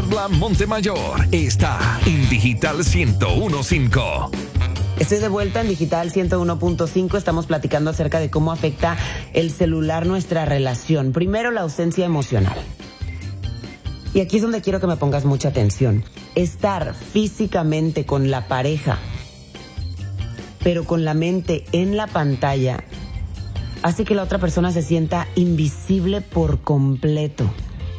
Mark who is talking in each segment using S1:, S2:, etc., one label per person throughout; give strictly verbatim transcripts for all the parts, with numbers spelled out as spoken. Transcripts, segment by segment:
S1: Habla Montemayor está en Digital ciento uno punto cinco.
S2: Estoy de vuelta en Digital ciento uno punto cinco. Estamos platicando acerca de cómo afecta el celular nuestra relación. Primero, la ausencia emocional. Y aquí es donde quiero que me pongas mucha atención. Estar físicamente con la pareja, pero con la mente en la pantalla, hace que la otra persona se sienta invisible por completo.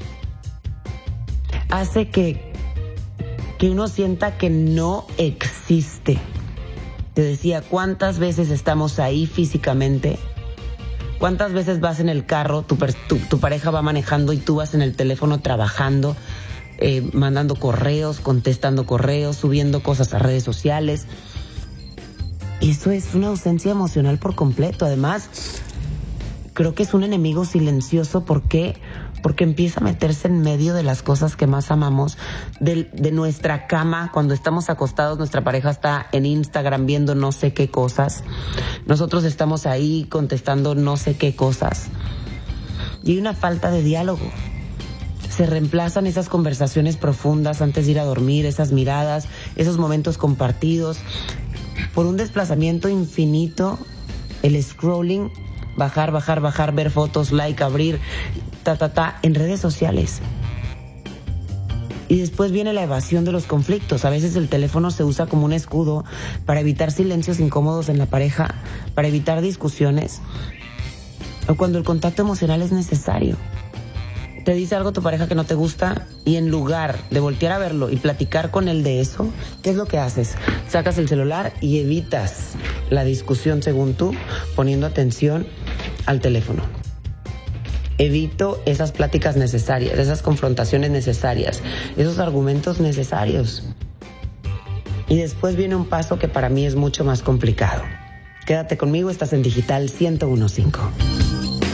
S2: Hace que, que uno sienta que no existe. Te decía, ¿cuántas veces estamos ahí físicamente? ¿Cuántas veces vas en el carro, tu, tu, tu pareja va manejando y tú vas en el teléfono trabajando, eh, mandando correos, contestando correos, subiendo cosas a redes sociales? Eso es una ausencia emocional por completo. Además, creo que es un enemigo silencioso. ¿Por qué? Porque empieza a meterse en medio de las cosas que más amamos, de, de nuestra cama. Cuando estamos acostados, nuestra pareja está en Instagram viendo no sé qué cosas. Nosotros estamos ahí contestando no sé qué cosas. Y hay una falta de diálogo. Se reemplazan esas conversaciones profundas antes de ir a dormir, esas miradas, esos momentos compartidos, por un desplazamiento infinito, el scrolling, bajar, bajar, bajar, ver fotos, like, abrir, ta, ta, ta, en redes sociales. Y después viene la evasión de los conflictos. A veces el teléfono se usa como un escudo para evitar silencios incómodos en la pareja, para evitar discusiones, o cuando el contacto emocional es necesario. Te dice algo tu pareja que no te gusta y en lugar de voltear a verlo y platicar con él de eso, ¿qué es lo que haces? Sacas el celular y evitas la discusión según tú, poniendo atención al teléfono. Evito esas pláticas necesarias, esas confrontaciones necesarias, esos argumentos necesarios. Y después viene un paso que para mí es mucho más complicado. Quédate conmigo, estás en Digital ciento uno punto cinco.